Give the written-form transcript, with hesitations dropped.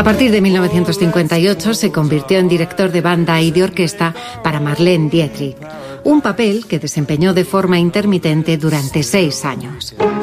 partir de 1958 se convirtió en director de banda y de orquesta para Marlene Dietrich, un papel que desempeñó de forma intermitente durante 6 años.